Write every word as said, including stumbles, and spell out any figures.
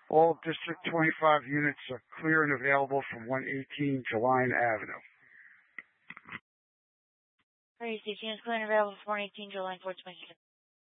All District twenty-five units are clear and available from one eighteen Jeline Avenue. Raise these units clear and available from one eighteen Jeline, four twenty-six.